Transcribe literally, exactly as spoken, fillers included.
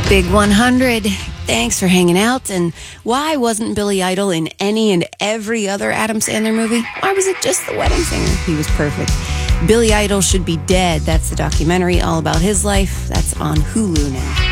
Big one hundred. Thanks for hanging out. And why wasn't Billy Idol in any and every other Adam Sandler movie? Why was it just The Wedding Singer? He was perfect. Billy Idol Should Be Dead. That's the documentary all about his life. That's on Hulu now.